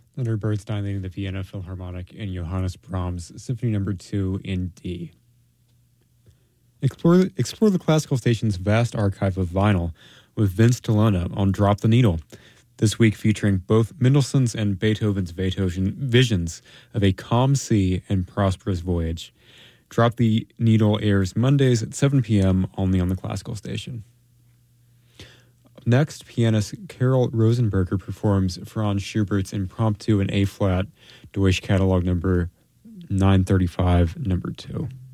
Leonard Bernstein leading the Vienna Philharmonic and Johannes Brahms Symphony No. 2 in D. Explore the classical station's vast archive of vinyl with Vince Delona on Drop the Needle, this week featuring both Mendelssohn's and Beethoven's visions of a calm sea and prosperous voyage. Drop the Needle airs Mondays at 7 p.m. only on the classical station. Next, pianist Carol Rosenberger performs Franz Schubert's Impromptu in A-flat, Deutsche Catalog number 935, number 2.